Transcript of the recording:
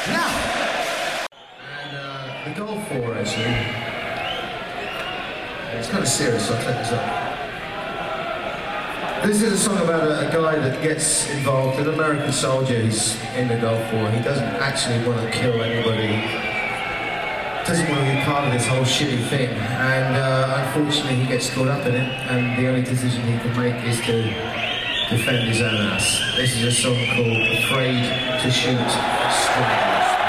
Now! And the goal for, actually, it's kind of serious, so I'll take this up. This is a song about a guy that gets involved, an American soldier who's in the Gulf War. He doesn't actually want to kill anybody, doesn't want to be part of this whole shitty thing, and unfortunately he gets caught up in it, and the only decision he can make is to defend his own ass. This is a song called Afraid to Shoot Strangers.